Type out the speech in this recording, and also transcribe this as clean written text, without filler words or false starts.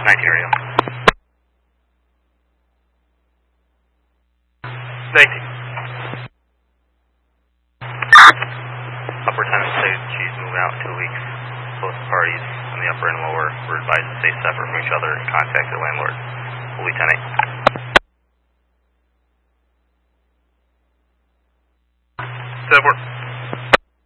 19 radio. 19. Upper tenants say she's moving out in 2 weeks. Both parties on the upper and lower were advised to stay separate from each other and contact their landlord. Will be 10-8. 7-4.